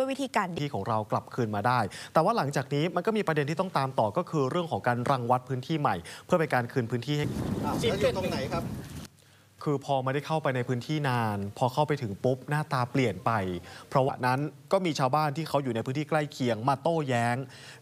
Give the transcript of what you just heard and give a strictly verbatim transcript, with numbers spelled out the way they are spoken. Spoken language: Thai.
ด้วยวิธีการที่ของเรากลับคืนมาได้แต่ว่าหลังจากนี้มันก็มีประเด็นที่ต้องตามต่อก็คือเรื่องของการรังวัดพื้นที่ใหม่เพื่อเป็นการคืนพื้นที่ให้อยู่ตรงไหนครับคือพอไม่ได้เข้าไปในพื้นที่นานพอเข้าไปถึงปุ๊บหน้าตาเปลี่ยนไปเพราะว่านั้นก็มีชาวบ้านที่เขาอยู่ในพื้นที่ใกล้เคียงมาโต้แย้ง